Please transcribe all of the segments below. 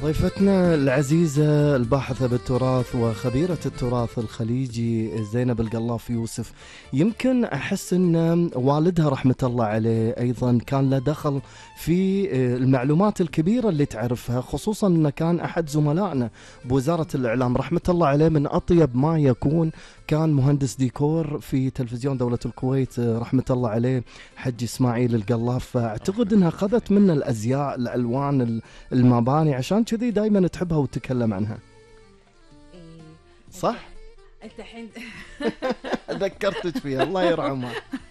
ضيفتنا العزيزة الباحثة بالتراث وخبيرة التراث الخليجي زينب القلاف يوسف. يمكن أحس أن والدها رحمة الله عليه أيضا كان له دخل في المعلومات الكبيرة اللي تعرفها، خصوصا أنه كان أحد زملائنا بوزارة الإعلام رحمة الله عليه. من أطيب ما يكون كان مهندس ديكور في تلفزيون دولة الكويت رحمة الله عليه حج إسماعيل القلاف. فأعتقد أنها أخذت منه الأزياء، الألوان، المباني، عشان كذي دايما تحبها وتتكلم عنها. صح؟ انت الحين ذكرتك فيها الله يرحمها.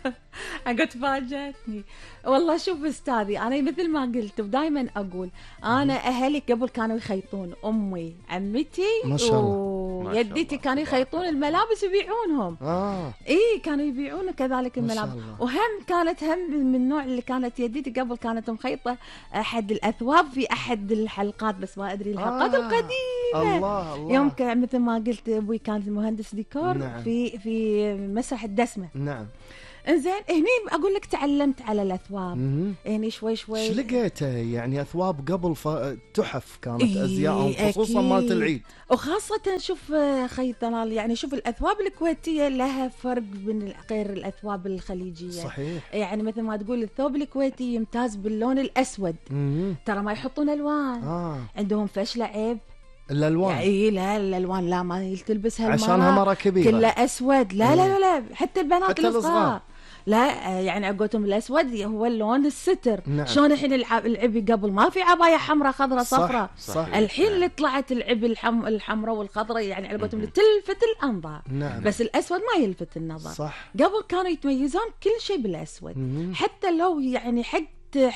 قلت فاجأتني والله. شوف استاذي، انا مثل ما قلت ودائما اقول انا اهلي قبل كانوا يخيطون، امي عمتي ما شاء الله ويدتي كانوا يخيطون الملابس ويبيعونهم. كانوا يبيعون كذلك الملابس. وهم كانت من النوع اللي كانت يدتي قبل كانت مخيطه احد الاثواب في احد الحلقات، بس ما ادري الحلقات القديمه. الله. يوم مثل ما قلت ابوي كان مهندس ديكور. نعم. في مسرح الدسمه. نعم. انزين هني اقول لك تعلمت على الاثواب. هني شوي شوي. ايش لقيته يعني اثواب قبل تحف كانت ازياءهم خصوصا مالت العيد، وخاصه شوف خيطنا يعني شوف الاثواب الكويتيه لها فرق من غير الاثواب الخليجيه. صحيح. يعني مثل ما تقول الثوب الكويتي يمتاز باللون الاسود. ترى ما يحطون الوان. عندهم فشله عيب الالوان. يعني لا الالوان لا ما تلبسها عشانها مرة كبيرة كلها اسود. لا لا لا حتى البنات الصغار لا يعني عقوتهم الاسود هو اللون الستر. نعم. شلون الحين العبي قبل ما في عباية حمراء خضراء صفراء. صح. الحين اللي طلعت العبي الحمراء والخضراء يعني عقوتهم تلفت الانظار. نعم. بس الاسود ما يلفت النظر. صح. قبل كانوا يتميزون كل شيء بالاسود. حتى لو يعني حق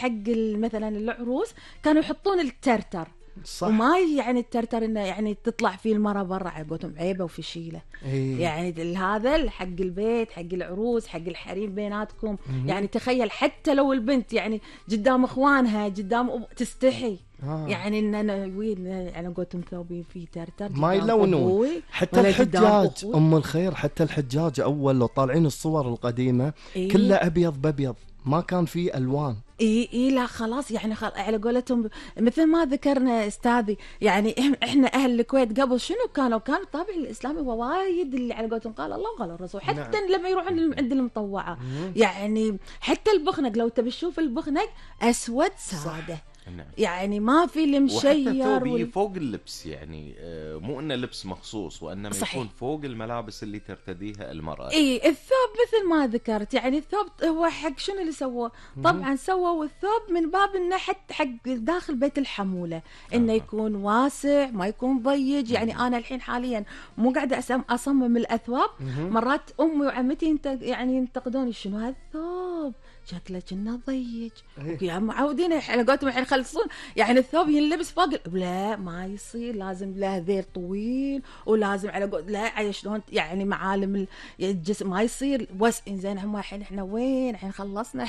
مثلا العروس كانوا يحطون الترتر. صح. وما يعني الترتر انه يعني تطلع فيه المرة برا عقوتهم عيبه وفشيله. يعني هذا حق البيت، حق العروس، حق الحريم بيناتكم. يعني تخيل حتى لو البنت يعني قدام اخوانها قدام تستحي. يعني ان انا وين انا قلتهم ثوبي في ترتر ما يلونون. حتى الحجاج ام الخير، حتى الحجاج اول لو طالعين الصور القديمه كلها ابيض بابيض، ما كان في الوان. لا خلاص يعني على قولتهم مثل ما ذكرنا استاذي. يعني احنا اهل الكويت قبل شنو كان الطابع الاسلامي وايد اللي على قولتهم قال الله وقال الرسول. حتى نعم. لما يروحون عند المطوعه يعني حتى البخنق لو تبي تشوف البخنق اسود ساده. نعم. يعني ما في المشير فوق اللبس، يعني مو انه لبس مخصوص وانما يكون فوق الملابس اللي ترتديها المرأة. الثوب مثل ما ذكرت يعني الثوب هو حق شنو اللي سووه. طبعا سووا الثوب من باب انه حق داخل بيت الحمولة انه يكون واسع ما يكون ضيق. يعني انا الحين حاليا مو قاعدة اصمم الاثواب. مرات امي وعمتي يعني ينتقدوني شنو هالثوب شكله كنا ضيق. يعني معودين على قولتهم الحين يخلصون يعني الثوب ينلبس فوق. لا ما يصير، لازم له ذيل طويل ولازم على لا شلون يعني معالم الجسم ما يصير زين. هم الحين احنا وين الحين خلصنا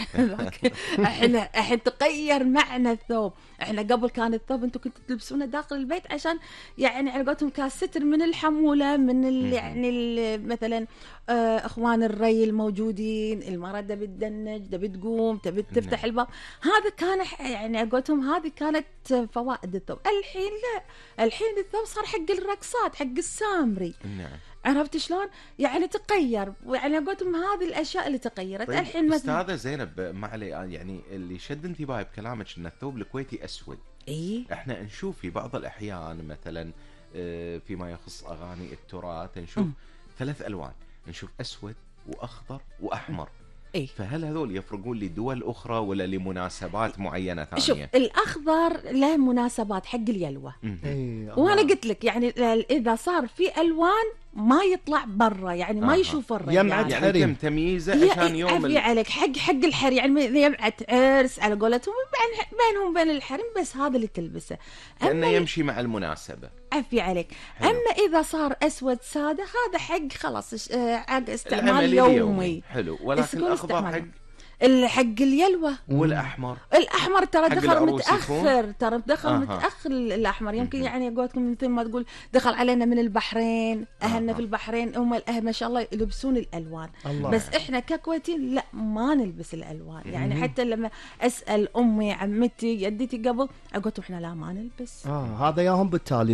الحين تغير معنى الثوب. احنا قبل كان الثوب انتم كنتوا تلبسونه داخل البيت عشان يعني على قولتهم كاستر من الحمولة من يعني مثلا اخوان الري الموجودين، المرأة تبي تدنج تبي تقوم تبي تفتح الباب. هذا كان يعني قولتهم هذه كانت فوائد الثوب. الحين لا، الحين الثوب صار حق الرقصات حق السامري. نعم. عرفت شلون يعني تغير. يعني قولتهم هذه الاشياء اللي تغيرت. طيب الحين مثلا استاذة زينب معلي يعني اللي شد انتباهي بكلامك ان الثوب الكويتي اسود. احنا نشوف في بعض الاحيان مثلا فيما يخص اغاني التراث نشوف 3 الوان، نشوف اسود واخضر واحمر. فهل هذول يفرقون لدول أخرى ولا لمناسبات معينة ثانية؟ شوف الأخضر له مناسبات حق اليلوة. وأنا قلت لك يعني إذا صار في ألوان ما يطلع برا يعني ما يشوف الرجال. يمعت حريم يعني تمييزه عشان يوم عليك حق الحريم يعني يمعت عرس على قولتهم بينهم بين الحريم بس هذا اللي تلبسه كأنه يمشي مع المناسبة. عفي عليك. حلو. أما إذا صار أسود سادة هذا حق خلاص استعمال يومي. حلو. ولكن الأخضر حق حق اليلوى. والاحمر ترى حق دخل العروس متاخر، متاخر الاحمر. يمكن يعني قولتكم مثل ما تقول دخل علينا من البحرين، اهلنا في البحرين هم الاهل ما شاء الله يلبسون الالوان. الله. بس احنا ككويتيين لا ما نلبس الالوان. يعني حتى لما اسال امي عمتي جدتي قبل اقول احنا لا ما نلبس. هذا ياهم بالتالي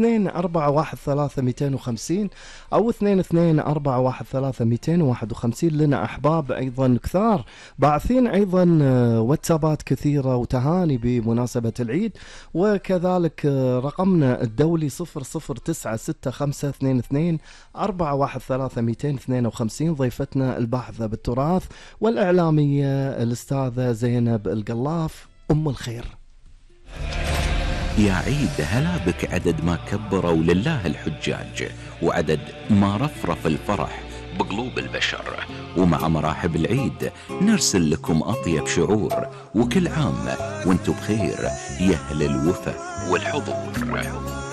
22413250 او 22413251. لنا احباب ايضا كثار باعثين ايضا واتسابات كثيره وتهاني بمناسبه العيد، وكذلك رقمنا الدولي 0096522413252. ضيفتنا الباحثه بالتراث والاعلاميه الاستاذه زينب القلاف ام الخير. يا عيد هلا بك، عدد ما كبروا لله الحجاج، وعدد ما رفرف الفرح بقلوب البشر. ومع مراحب العيد نرسل لكم أطيب شعور، وكل عام وانتم بخير يا أهل الوفا والحضور.